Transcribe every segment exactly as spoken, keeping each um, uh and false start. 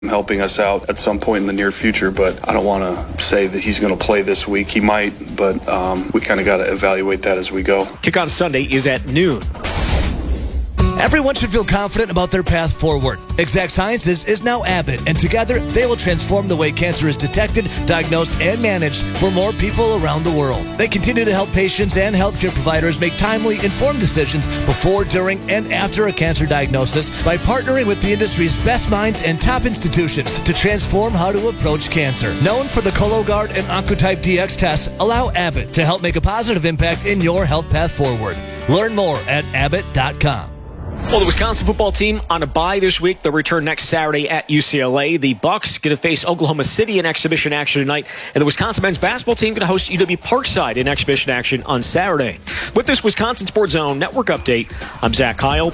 helping us out at some point in the near future, but I don't want to say that he's going to play this week. He might, but um, we kind of got to evaluate that as we go. Kick on Sunday is at noon. Everyone should feel confident about their path forward. Exact Sciences is now Abbott, and together they will transform the way cancer is detected, diagnosed, and managed for more people around the world. They continue to help patients and healthcare providers make timely, informed decisions before, during, and after a cancer diagnosis by partnering with the industry's best minds and top institutions to transform how to approach cancer. Known for the Cologuard and Oncotype D X tests, allow Abbott to help make a positive impact in your health path forward. Learn more at abbott dot com. Well, the Wisconsin football team on a bye this week. They'll return next Saturday at U C L A. The Bucks going to face Oklahoma City in exhibition action tonight. And the Wisconsin men's basketball team going to host U W Parkside in exhibition action on Saturday. With this Wisconsin Sports Zone Network update, I'm Zach Kyle.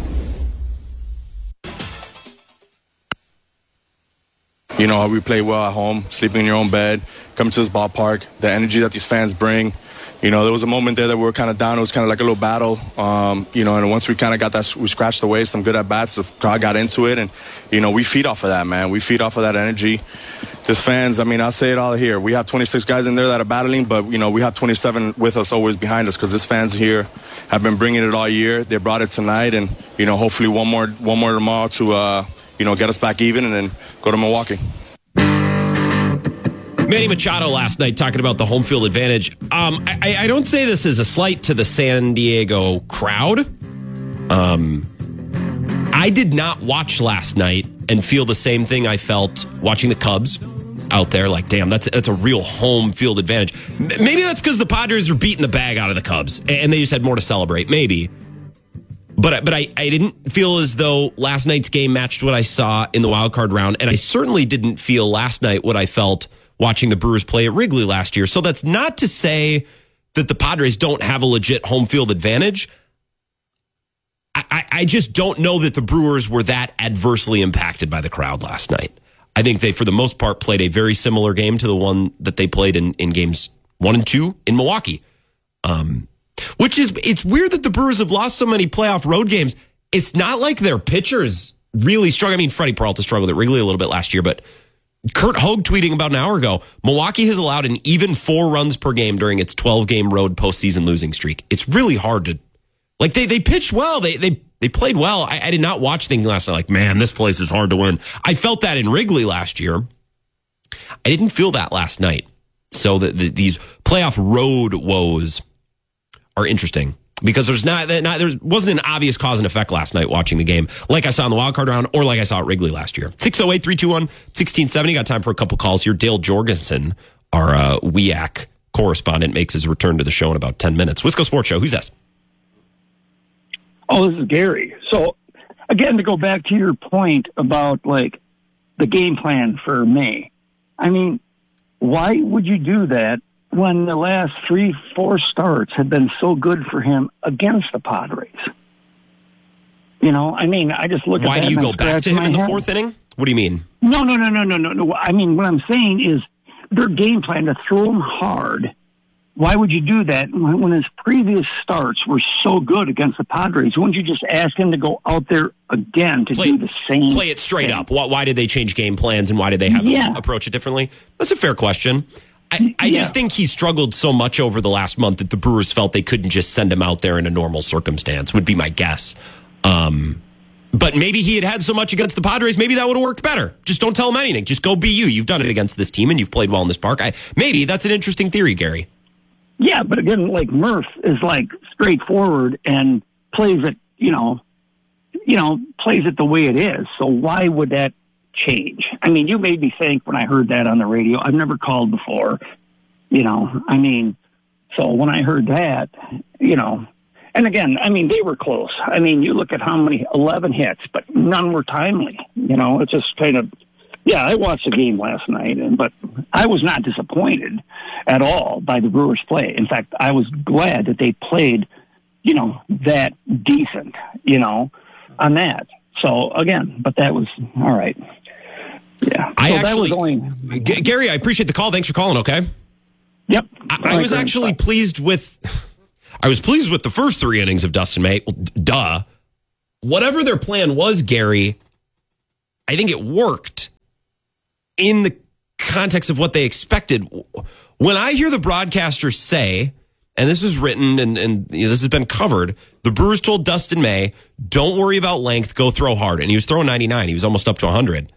You know how we play well at home, sleeping in your own bed, coming to this ballpark, the energy that these fans bring. You know, there was a moment there that we were kind of down. It was kind of like a little battle, um, you know, and once we kind of got that, we scratched away some good at-bats, the crowd got into it, and, you know, we feed off of that, man. We feed off of that energy. This fans, I mean, I'll say it all here. We have twenty-six guys in there that are battling, but, you know, we have twenty-seven with us always behind us because this fans here have been bringing it all year. They brought it tonight, and, you know, hopefully one more, one more tomorrow to, uh, you know, get us back even and then go to Milwaukee. Manny Machado last night talking about the home field advantage. Um, I, I don't say this as a slight to the San Diego crowd. Um, I did not watch last night and feel the same thing I felt watching the Cubs out there. Like, damn, that's that's a real home field advantage. Maybe that's because the Padres are beating the bag out of the Cubs and they just had more to celebrate. Maybe. But, but I, I didn't feel as though last night's game matched what I saw in the wild card round. And I certainly didn't feel last night what I felt watching the Brewers play at Wrigley last year. So that's not to say that the Padres don't have a legit home field advantage. I, I, I just don't know that the Brewers were that adversely impacted by the crowd last night. I think they, for the most part, played a very similar game to the one that they played in, in games one and two in Milwaukee. Um, which is, it's weird that the Brewers have lost so many playoff road games. It's not like their pitchers really struggle. I mean, Freddie Peralta struggled at Wrigley a little bit last year, but Kurt Hogue tweeting about an hour ago, Milwaukee has allowed an even four runs per game during its twelve-game road postseason losing streak. It's really hard to, like, they they pitched well. They they they played well. I, I did not watch things last night like, man, this place is hard to win. I felt that in Wrigley last year. I didn't feel that last night. So the, the, these playoff road woes are interesting. Because there's not, not there wasn't an obvious cause and effect last night watching the game, like I saw in the wild card round or like I saw at Wrigley last year. six oh eight, three two one, one six seven oh. Got time for a couple calls here. Dale Jorgensen, our uh, W I A C correspondent, makes his return to the show in about ten minutes. Wisco Sports Show. Who's this? Oh, this is Gary. So, again, to go back to your point about, like, the game plan for May. I mean, why would you do that when the last three, four starts have been so good for him against the Padres? You know, I mean, I just look at that. Why do you go back to him in the fourth inning? What do you mean? No, no, no, no, no, no, no. I mean, what I'm saying is their game plan to throw him hard. Why would you do that when, when his previous starts were so good against the Padres? Wouldn't you just ask him to go out there again to play, do the same Play it straight thing? up. Why, why did they change game plans and why did they have yeah. him approach it differently? That's a fair question. I, I yeah. just think he struggled so much over the last month that the Brewers felt they couldn't just send him out there in a normal circumstance, would be my guess. Um, but maybe he had had so much against the Padres, maybe that would have worked better. Just don't tell him anything. Just go be you. You've done it against this team and you've played well in this park. I, maybe that's an interesting theory, Gary. Yeah, but again, like Murph is like straightforward and plays it, you know, you know, plays it the way it is. So why would that change? I mean, you made me think when I heard that on the radio. I've never called before, you know. I mean, so when I heard that, you know, and again, I mean, they were close. I mean, you look at how many eleven hits, but none were timely. You know, it's just kind of. Yeah, I watched the game last night, and but I was not disappointed at all by the Brewers' play. In fact, I was glad that they played, you know, that decent, you know, on that. So, again, but that was all right. Yeah. I so actually, that was only, G- Gary, I appreciate the call. Thanks for calling, okay? Yep. I, I was actually pleased with, I was pleased with the first three innings of Dustin May. Well, duh. Whatever their plan was, Gary, I think it worked. in the context of what they expected. When I hear the broadcasters say, and this is written and, and you know, this has been covered, the Brewers told Dustin May, don't worry about length, go throw hard. And he was throwing ninety-nine. He was almost up to one hundred.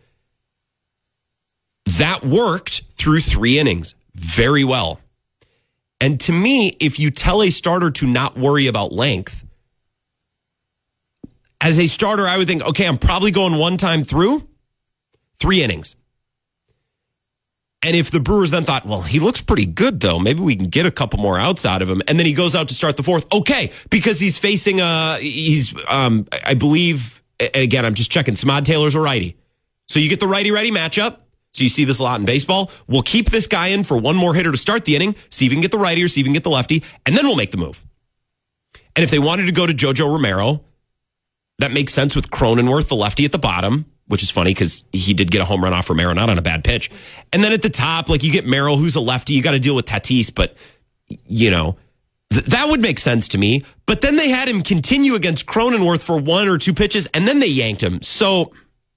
That worked through three innings very well. And to me, if you tell a starter to not worry about length, as a starter, I would think, okay, I'm probably going one time through, three innings. And if the Brewers then thought, well, he looks pretty good, though, maybe we can get a couple more outs out of him. And then he goes out to start the fourth. Okay, because he's facing, uh, he's, um, I believe, again, I'm just checking, Samad Taylor's a righty. So you get the righty-righty matchup. So you see this a lot in baseball. We'll keep this guy in for one more hitter to start the inning, see if we can get the righty or see if we can get the lefty, and then we'll make the move. And if they wanted to go to Jojo Romero, that makes sense with Cronenworth, the lefty at the bottom, which is funny because he did get a home run off Romero, not on a bad pitch. And then at the top, like you get Merrill, who's a lefty. You got to deal with Tatis, but, you know, th- that would make sense to me. But then they had him continue against Cronenworth for one or two pitches, and then they yanked him. So,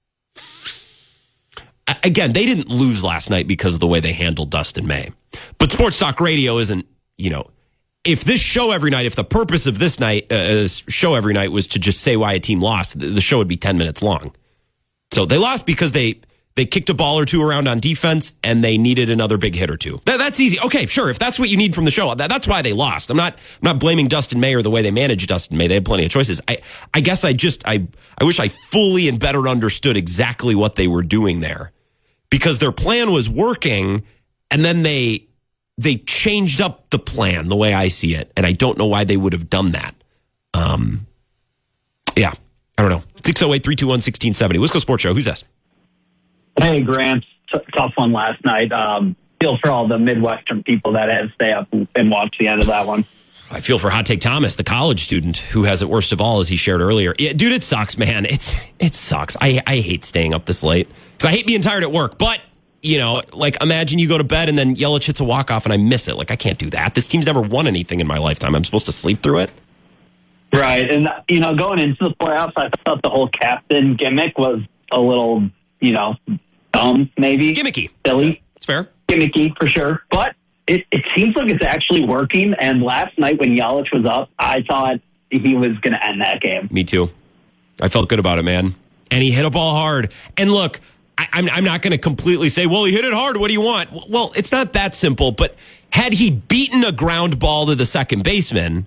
again, they didn't lose last night because of the way they handled Dustin May. But Sports Talk Radio isn't, you know, if this show every night, if the purpose of this night, uh, this show every night was to just say why a team lost, the, the show would be ten minutes long. So they lost because they they kicked a ball or two around on defense and they needed another big hit or two. That, that's easy. Okay, sure. If that's what you need from the show, that, that's why they lost. I'm not I'm not blaming Dustin May or the way they managed Dustin May. They had plenty of choices. I I guess I just I I wish I fully and better understood exactly what they were doing there, because their plan was working and then they they changed up the plan the way I see it, and I don't know why they would have done that. Um, yeah. I don't know. six oh eight, three two one, one six seven oh. Wisco Sports Show. Who's this? Hey, Grant. T- tough one last night. Um, feel for all the Midwestern people that had to stay up and watch the end of that one. I feel for Hot Take Thomas, the college student who has it worst of all, as he shared earlier. Yeah, dude, it sucks, man. It's It sucks. I, I hate staying up this late because I hate being tired at work. But, you know, like imagine you go to bed and then Yelich hits a walk-off and I miss it. Like, I can't do that. This team's never won anything in my lifetime. I'm supposed to sleep through it? Right. And, you know, going into the playoffs, I thought the whole captain gimmick was a little, you know, dumb, maybe. Gimmicky. Silly. It's fair. Gimmicky, for sure. But it, it seems like it's actually working. And last night when Yelich was up, I thought he was going to end that game. Me too. I felt good about it, man. And he hit a ball hard. And look, I, I'm, I'm not going to completely say, well, he hit it hard. What do you want? Well, it's not that simple. But had he beaten a ground ball to the second baseman,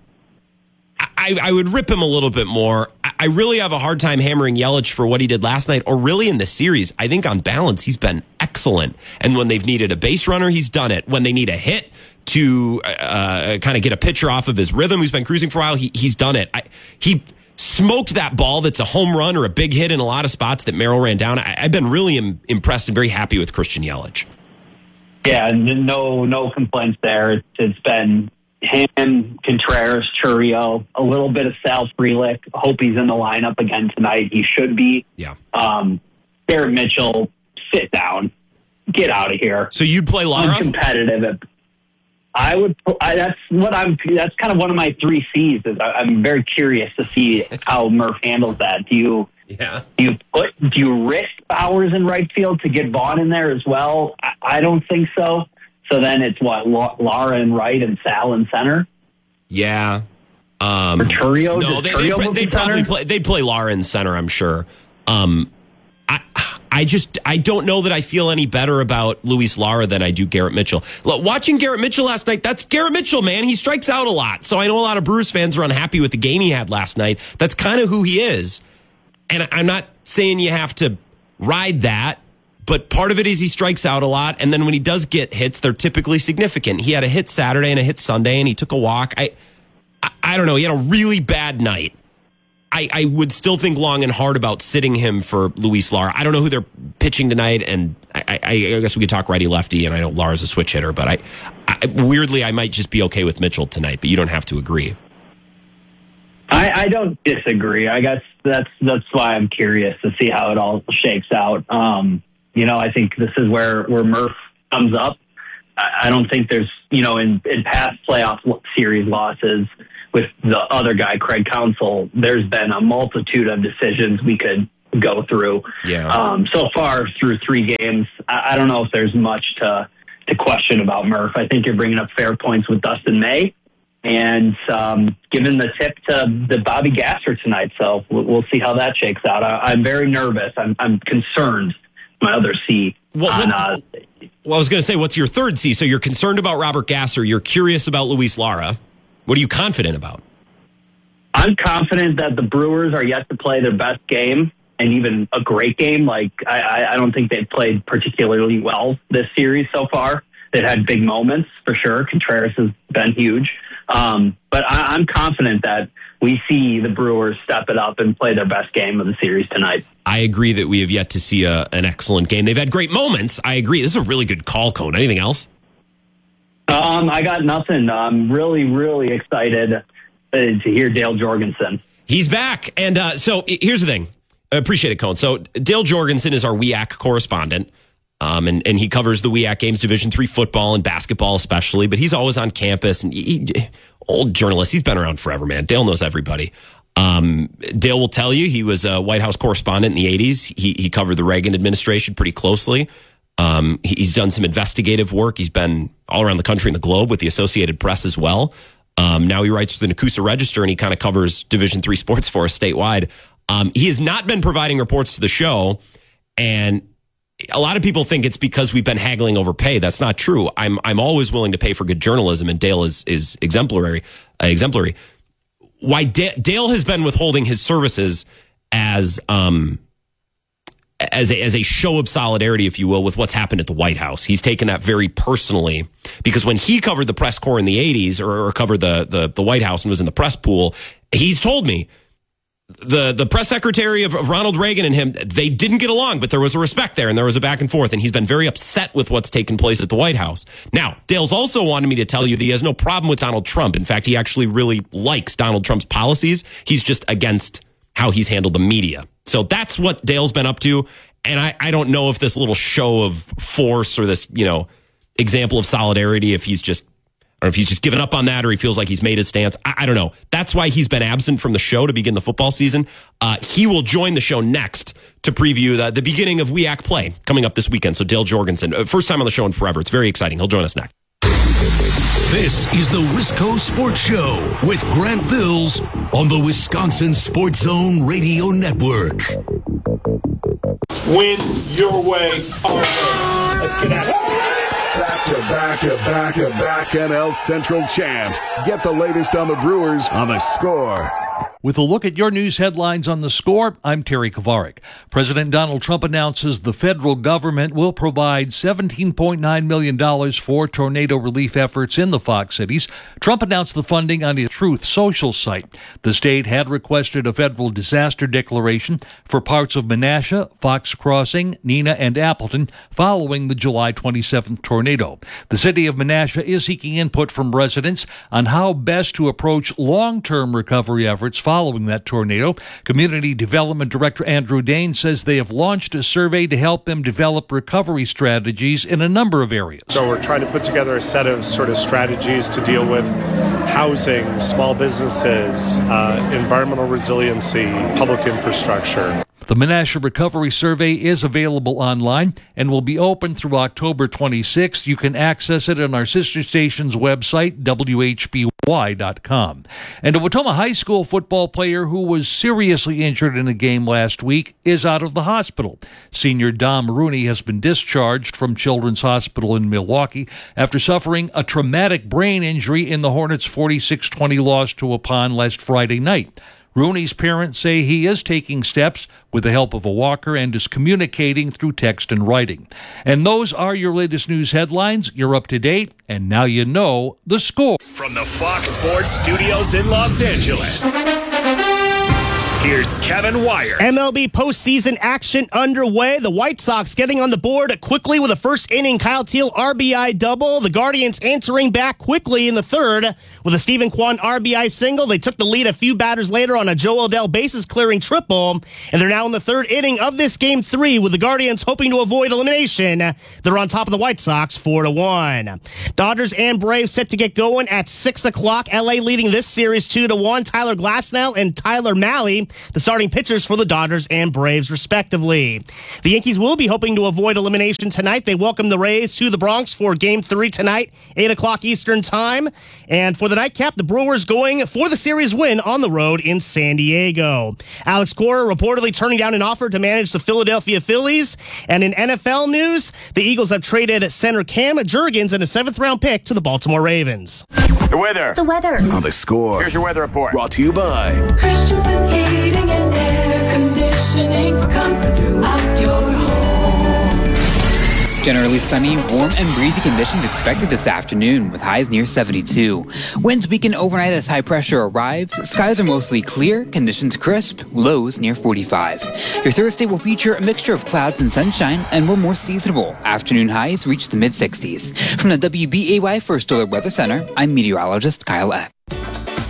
I, I would rip him a little bit more. I really have a hard time hammering Yelich for what he did last night, or really in the series. I think on balance, he's been excellent. And when they've needed a base runner, he's done it. When they need a hit to uh, kind of get a pitcher off of his rhythm, who's been cruising for a while, he, he's done it. I, he smoked that ball that's a home run or a big hit in a lot of spots that Merrill ran down. I, I've been really im- impressed and very happy with Christian Yelich. Yeah, no, no complaints there. It's, it's been him, Contreras, Churio, a little bit of Sal Frelick. Hope he's in the lineup again tonight. He should be. Yeah. Um, Garrett Mitchell, sit down. Get out of here. So you'd play Lara? Uncompetitive. I would. I, that's what I'm. That's kind of one of my three C's. Is I, I'm very curious to see how Murph handles that. Do you? Yeah. Do you put? Do you risk Bowers in right field to get Vaughn in there as well? I, I don't think so. So then it's what, Lara in right and Sal in center? Yeah. Um, or Churio? No, they, they, they, they'd probably play, they'd play Lara in center, I'm sure. Um, I I just, I don't know that I feel any better about Luis Lara than I do Garrett Mitchell. Look, watching Garrett Mitchell last night, that's Garrett Mitchell, man. He strikes out a lot. So I know a lot of Brewers fans are unhappy with the game he had last night. That's kind of who he is. And I'm not saying you have to ride that. But part of it is he strikes out a lot, and then when he does get hits, they're typically significant. He had a hit Saturday and a hit Sunday, and he took a walk. I, I, I don't know. He had a really bad night. I, I would still think long and hard about sitting him for Luis Lara. I don't know who they're pitching tonight, and I, I, I guess we could talk righty-lefty, and I know Lara's a switch hitter, but I, I weirdly, I might just be okay with Mitchell tonight, but you don't have to agree. I, I don't disagree. I guess that's that's why I'm curious to see how it all shakes out. Um, You know, I think this is where, where Murph comes up. I don't think there's, you know, in, in past playoff series losses with the other guy, Craig Counsell, there's been a multitude of decisions we could go through. Yeah. Um, so far through three games, I, I don't know if there's much to to question about Murph. I think you're bringing up fair points with Dustin May, and um, giving the tip to the Bobby Gasser tonight. So we'll, we'll see how that shakes out. I, I'm very nervous. I'm, I'm concerned. My other C. What, on, what, uh, well, I was going to say, what's your third C? So you're concerned about Robert Gasser. You're curious about Luis Lara. What are you confident about? I'm confident that the Brewers are yet to play their best game, and even a great game. Like I, I, I don't think they've played particularly well this series so far. They've had big moments for sure. Contreras has been huge. Um, but I, I'm confident that we see the Brewers step it up and play their best game of the series tonight. I agree that we have yet to see a, an excellent game. They've had great moments. I agree. This is a really good call, Cone. Anything else? Um, I got nothing. I'm really, really excited uh, to hear Dale Jorgensen. He's back. And uh, so here's the thing. I appreciate it, Cone. So Dale Jorgensen is our W E A C correspondent. Um, and, and he covers the W E A C games, Division three football and basketball especially, but he's always on campus. And he, he, old journalist, he's been around forever, man. Dale knows everybody. Um, Dale will tell you he was a White House correspondent in the eighties. He, he covered the Reagan administration pretty closely. Um, he, he's done some investigative work. He's been all around the country and the globe with the Associated Press as well. Um, now he writes for the Nakusa Register, and he kind of covers Division three sports for us statewide. Um, he has not been providing reports to the show, and a lot of people think it's because we've been haggling over pay. That's not true. I'm I'm always willing to pay for good journalism, and Dale is is exemplary. Uh, exemplary. Why da- Dale has been withholding his services as um as a, as a show of solidarity, if you will, with what's happened at the White House. He's taken that very personally, because when he covered the press corps in the eighties, or, or covered the, the the White House and was in the press pool, he's told me the the press secretary of, of Ronald Reagan and him, they didn't get along, but there was a respect there and there was a back and forth, and he's been very upset with what's taken place at the White House. Now, Dale's also wanted me to tell you that he has no problem with Donald Trump. In fact, he actually really likes Donald Trump's policies. He's just against how he's handled the media. So that's what Dale's been up to. And I, I don't know if this little show of force or this, you know, example of solidarity, if he's just, or if he's just given up on that, or he feels like he's made his stance. I, I don't know. That's why he's been absent from the show to begin the football season. Uh, he will join the show next to preview the, the beginning of W E A C play coming up this weekend. So Dale Jorgensen, uh, first time on the show in forever. It's very exciting. He'll join us next. This is the Wisco Sports Show with Grant Bills on the Wisconsin Sports Zone Radio Network. Win your way our way. Let's get at it. Back to back to back to back N L Central champs. Get the latest on the Brewers on The Score. With a look at your news headlines on The Score, I'm Terry Kovarik. President Donald Trump announces the federal government will provide seventeen point nine million dollars for tornado relief efforts in the Fox cities. Trump announced the funding on his Truth Social site. The state had requested a federal disaster declaration for parts of Menasha, Fox Crossing, Neenah, and Appleton following the July twenty-seventh tornado. The city of Menasha is seeking input from residents on how best to approach long-term recovery efforts following that tornado. Community Development Director Andrew Dane says they have launched a survey to help them develop recovery strategies in a number of areas. So we're trying to put together a set of sort of strategies to deal with housing, small businesses, uh, environmental resiliency, public infrastructure. The Menasha Recovery Survey is available online and will be open through October twenty-sixth. You can access it on our sister station's website, W H B Y dot com. And a Watoma High School football player who was seriously injured in a game last week is out of the hospital. Senior Dom Rooney has been discharged from Children's Hospital in Milwaukee after suffering a traumatic brain injury in the Hornets' forty-six twenty loss to Waupun last Friday night. Rooney's parents say he is taking steps with the help of a walker and is communicating through text and writing. And those are your latest news headlines. You're up to date, and now you know The Score. From the Fox Sports Studios in Los Angeles, here's Kevin Wyatt. M L B postseason action underway. The White Sox getting on the board quickly with a first inning Kyle Teel R B I double. The Guardians answering back quickly in the third with a Stephen Kwan R B I single. They took the lead a few batters later on a Joe Odell bases clearing triple, and they're now in the third inning of this game three with the Guardians hoping to avoid elimination. They're on top of the White Sox four to one. Dodgers and Braves set to get going at six o'clock. L A leading this series two to one. Tyler Glasnow and Tyler Mahle be the starting pitchers for the Dodgers and Braves, respectively. The Yankees will be hoping to avoid elimination tonight. They welcome the Rays to the Bronx for Game three tonight, eight o'clock Eastern Time. And for the nightcap, the Brewers going for the series win on the road in San Diego. Alex Cora reportedly turning down an offer to manage the Philadelphia Phillies. And in N F L news, the Eagles have traded center Cam Jurgens and a seventh-round pick to the Baltimore Ravens. The weather. The weather. On The Score. Here's your weather report. Brought to you by Christensen Heating and Air Conditioning for comfort throughout your home. Generally sunny, warm, and breezy conditions expected this afternoon with highs near seventy-two. Winds weaken overnight as high pressure arrives. Skies are mostly clear, conditions crisp, lows near forty-five. Your Thursday will feature a mixture of clouds and sunshine and will more seasonable. Afternoon highs reach the mid-sixties. From the W B A Y First Alert Weather Center, I'm meteorologist Kyle Eck.